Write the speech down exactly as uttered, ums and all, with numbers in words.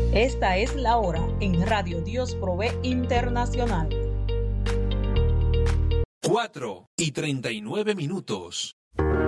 Esta es la hora en Radio Dios Provee Internacional. cuatro y treinta y nueve minutos.